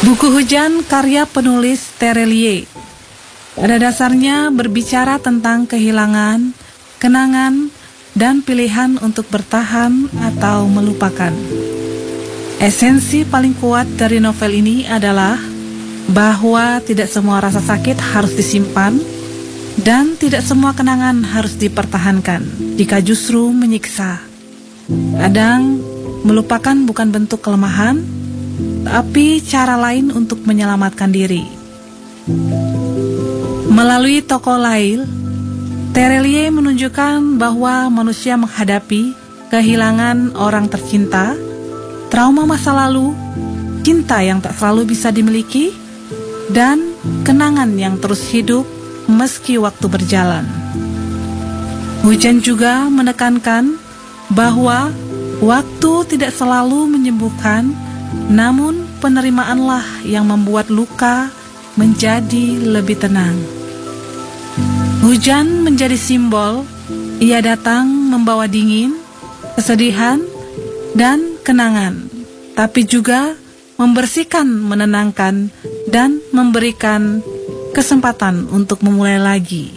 Buku Hujan karya penulis Terelie pada dasarnya berbicara tentang kehilangan, kenangan, dan pilihan untuk bertahan atau melupakan. Esensi paling kuat dari novel ini adalah bahwa tidak semua rasa sakit harus disimpan dan tidak semua kenangan harus dipertahankan jika justru menyiksa. Kadang melupakan bukan bentuk kelemahan, tapi cara lain untuk menyelamatkan diri. Melalui tokoh Lail, Terelie menunjukkan bahwa manusia menghadapi kehilangan orang tercinta, trauma masa lalu, cinta yang tak selalu bisa dimiliki, dan kenangan yang terus hidup meski waktu berjalan. Hujan juga menekankan bahwa waktu tidak selalu menyembuhkan, namun penerimaanlah yang membuat luka menjadi lebih tenang. Hujan menjadi simbol, ia datang membawa dingin, kesedihan, dan kenangan, tapi juga membersihkan, menenangkan, dan memberikan kesempatan untuk memulai lagi.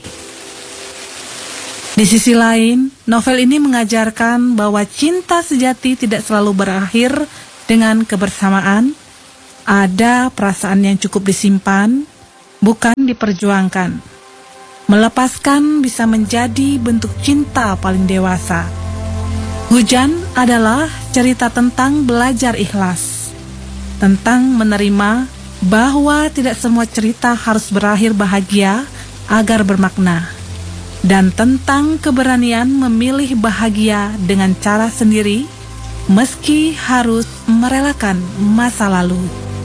Di sisi lain, novel ini mengajarkan bahwa cinta sejati tidak selalu berakhir dengan kebersamaan. Ada perasaan yang cukup disimpan, bukan diperjuangkan. Melepaskan bisa menjadi bentuk cinta paling dewasa. Hujan adalah cerita tentang belajar ikhlas, tentang menerima bahwa tidak semua cerita harus berakhir bahagia agar bermakna, dan tentang keberanian memilih bahagia dengan cara sendiri meski harus merelakan masa lalu.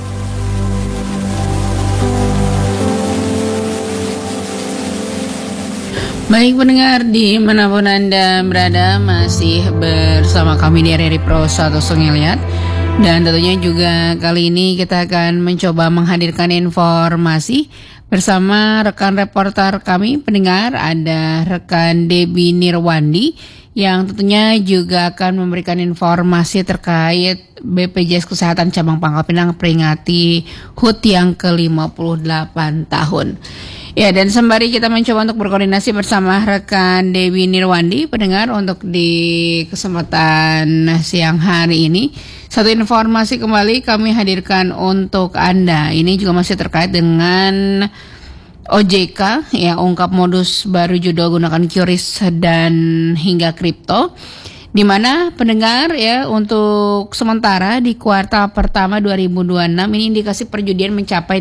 Baik pendengar, dimanapun Anda berada, masih bersama kami di RRI Pro 1 Sengeliat. Dan tentunya juga kali ini kita akan mencoba menghadirkan informasi bersama rekan reporter kami pendengar. Ada rekan Debbie Nirwandi yang tentunya juga akan memberikan informasi terkait BPJS Kesehatan Cabang Pangkal Pinang peringati HUT yang ke-58 tahun. Ya, dan sembari kita mencoba untuk berkoordinasi bersama rekan Dewi Nirwandi, pendengar, untuk di kesempatan siang hari ini, satu informasi kembali kami hadirkan untuk Anda. Ini juga masih terkait dengan OJK, ya, ungkap modus baru judo gunakan QRIS dan hingga kripto. Di mana pendengar, ya, untuk sementara di kuartal pertama 2026 ini indikasi perjudian mencapai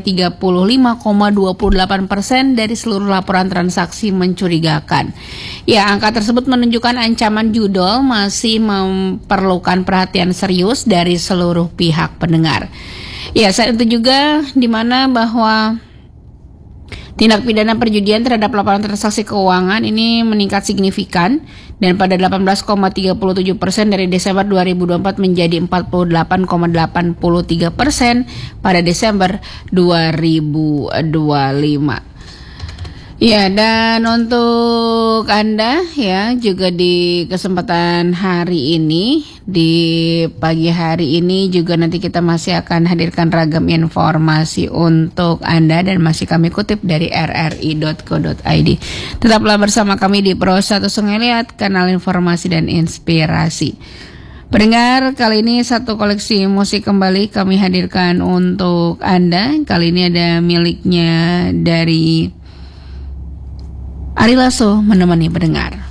35,28% dari seluruh laporan transaksi mencurigakan. Ya, angka tersebut menunjukkan ancaman judol masih memerlukan perhatian serius dari seluruh pihak pendengar. Ya, saat itu juga di mana bahwa tindak pidana perjudian terhadap laporan transaksi keuangan ini meningkat signifikan dan pada 18,37% dari Desember 2024 menjadi 48,83% pada Desember 2025. Ya, dan untuk Anda, ya, juga di kesempatan hari ini, di pagi hari ini juga nanti kita masih akan hadirkan ragam informasi untuk Anda dan masih kami kutip dari rri.co.id. Tetaplah bersama kami di Pro 1 Sengeliat, kanal informasi dan inspirasi. Pendengar, kali ini satu koleksi musik kembali kami hadirkan untuk Anda. Kali ini ada miliknya dari Ari Lasso menemani pendengar.